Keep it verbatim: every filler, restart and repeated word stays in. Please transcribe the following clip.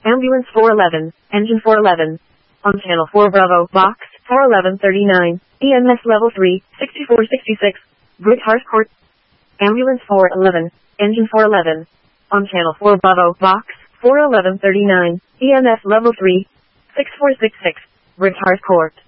Ambulance four eleven, Engine four eleven. On Channel four Bravo, Box four eleven thirty-nine, E M S Level three, sixty-four sixty-six, Brick Harcourt. Ambulance four eleven, Engine four eleven. On Channel four Bravo, Box four eleven thirty-nine, E M S Level three, sixty-four sixty-six, Brick Harcourt.